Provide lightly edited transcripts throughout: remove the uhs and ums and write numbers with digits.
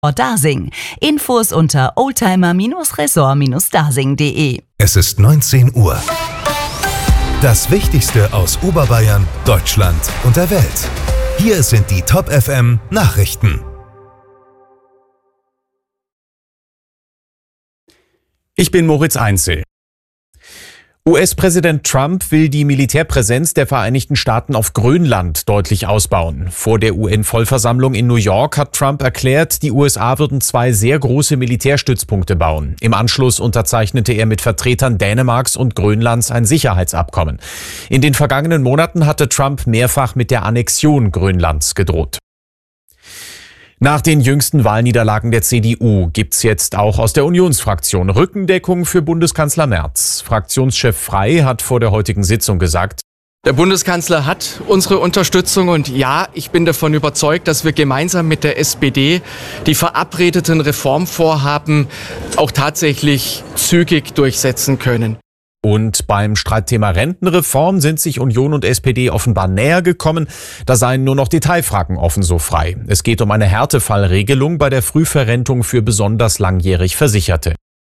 Dasing. Infos unter oldtimer-resort-dasing.de. Es ist 19 Uhr. Das Wichtigste aus Oberbayern, Deutschland und der Welt. Hier sind die Top FM Nachrichten. Ich bin Moritz Einzel. US-Präsident Trump will die Militärpräsenz der Vereinigten Staaten auf Grönland deutlich ausbauen. Vor der UN-Vollversammlung in New York hat Trump erklärt, die USA würden 2 sehr große Militärstützpunkte bauen. Im Anschluss unterzeichnete er mit Vertretern Dänemarks und Grönlands ein Sicherheitsabkommen. In den vergangenen Monaten hatte Trump mehrfach mit der Annexion Grönlands gedroht. Nach den jüngsten Wahlniederlagen der CDU gibt's jetzt auch aus der Unionsfraktion Rückendeckung für Bundeskanzler Merz. Fraktionschef Frey hat vor der heutigen Sitzung gesagt: Der Bundeskanzler hat unsere Unterstützung und ja, ich bin davon überzeugt, dass wir gemeinsam mit der SPD die verabredeten Reformvorhaben auch tatsächlich zügig durchsetzen können. Und beim Streitthema Rentenreform sind sich Union und SPD offenbar näher gekommen. Da seien nur noch Detailfragen offen, so Frey. Es geht um eine Härtefallregelung bei der Frühverrentung für besonders langjährig Versicherte.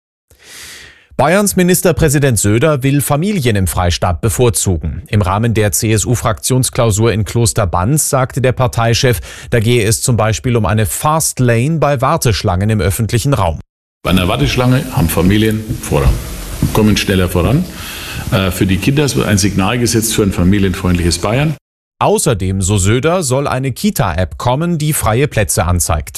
Bayerns Ministerpräsident Söder will Familien im Freistaat bevorzugen. Im Rahmen der CSU-Fraktionsklausur in Kloster Banz sagte der Parteichef, da gehe es zum Beispiel um eine Fast Lane bei Warteschlangen im öffentlichen Raum. Bei einer Warteschlange haben Familien Vorrang, kommen schneller voran. Für die Kinder wird ein Signal gesetzt für ein familienfreundliches Bayern. Außerdem, so Söder, soll eine Kita-App kommen, die freie Plätze anzeigt.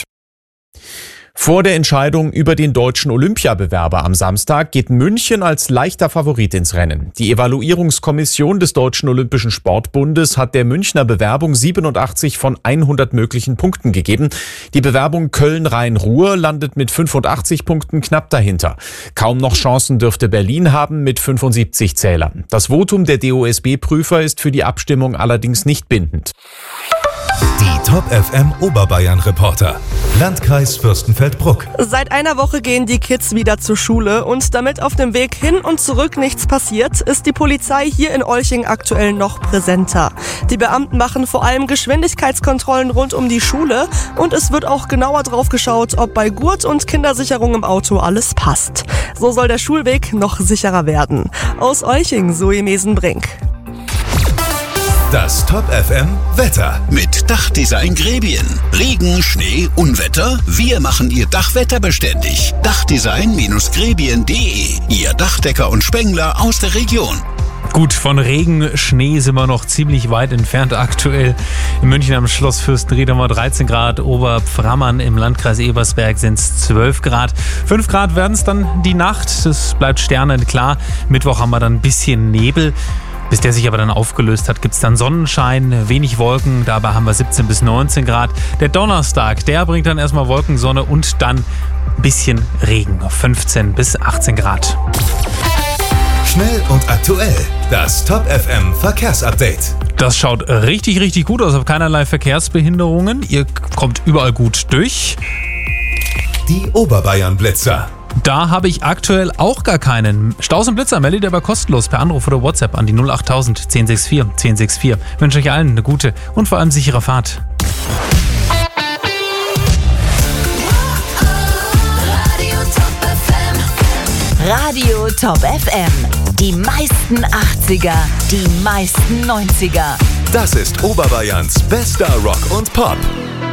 Vor der Entscheidung über den deutschen Olympiabewerber am Samstag geht München als leichter Favorit ins Rennen. Die Evaluierungskommission des Deutschen Olympischen Sportbundes hat der Münchner Bewerbung 87 von 100 möglichen Punkten gegeben. Die Bewerbung Köln-Rhein-Ruhr landet mit 85 Punkten knapp dahinter. Kaum noch Chancen dürfte Berlin haben mit 75 Zählern. Das Votum der DOSB-Prüfer ist für die Abstimmung allerdings nicht bindend. Die Top FM Oberbayern Reporter. Landkreis Fürstenfeldbruck. Seit einer Woche gehen die Kids wieder zur Schule und damit auf dem Weg hin und zurück nichts passiert, ist die Polizei hier in Olching aktuell noch präsenter. Die Beamten machen vor allem Geschwindigkeitskontrollen rund um die Schule und es wird auch genauer drauf geschaut, ob bei Gurt und Kindersicherung im Auto alles passt. So soll der Schulweg noch sicherer werden. Aus Olching, Zoe Mesenbrink. Das Top FM Wetter. Mit Dachdesign Grebien. Regen, Schnee, Unwetter. Wir machen Ihr Dach wetterbeständig. Dachdesign-grebien.de. Ihr Dachdecker und Spengler aus der Region. Gut, von Regen, Schnee sind wir noch ziemlich weit entfernt aktuell. In München am Schloss Fürstenried haben wir 13 Grad, Oberpframmern im Landkreis Ebersberg sind es 12 Grad. 5 Grad werden es dann die Nacht, es bleibt sternenklar. Mittwoch haben wir dann ein bisschen Nebel. Bis der sich aber dann aufgelöst hat, gibt es dann Sonnenschein, wenig Wolken, dabei haben wir 17 bis 19 Grad. Der Donnerstag, der bringt dann erstmal Wolken, Sonne und dann ein bisschen Regen auf 15 bis 18 Grad. Schnell und aktuell. Das Top FM Verkehrsupdate. Das schaut richtig, richtig gut aus, auf keinerlei Verkehrsbehinderungen. Ihr kommt überall gut durch. Die Oberbayern Blitzer. Da habe ich aktuell auch gar keinen. Staus und Blitzer meldet ihr aber kostenlos per Anruf oder WhatsApp an die 08000 1064 1064. Ich wünsche euch allen eine gute und vor allem sichere Fahrt. Radio Top FM. Die meisten 80er, die meisten 90er. Das ist Oberbayerns bester Rock und Pop.